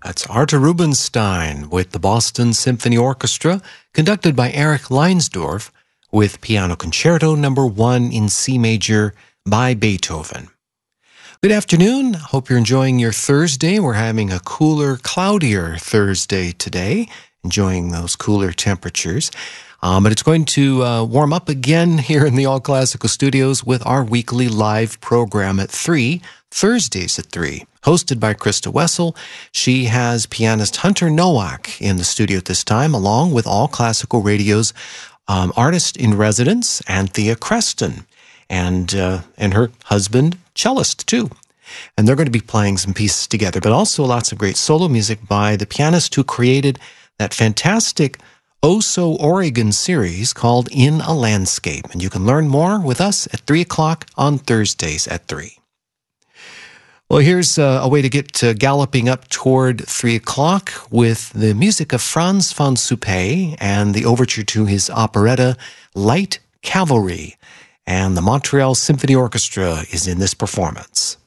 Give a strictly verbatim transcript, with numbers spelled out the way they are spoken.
That's Artur Rubinstein with the Boston Symphony Orchestra, conducted by Erich Leinsdorf, with Piano Concerto Number One in C Major by Beethoven. Good afternoon. Hope you're enjoying your Thursday. We're having a cooler, cloudier Thursday today, enjoying those cooler temperatures. Um, but it's going to uh, warm up again here in the All Classical Studios with our weekly live program at three, Thursdays at three, hosted by Krista Wessel. She has pianist Hunter Nowak in the studio at this time, along with All Classical Radio's um, artist in residence, Anthea Creston, and uh, and her husband, cellist, too. And they're going to be playing some pieces together, but also lots of great solo music by the pianist who created that fantastic Oso Oregon series called In a Landscape. And you can learn more with us at three o'clock on Thursdays at three. Well, here's uh, a way to get uh, galloping up toward three o'clock with the music of Franz von Suppé and the overture to his operetta, Light Cavalry. And the Montreal Symphony Orchestra is in this performance.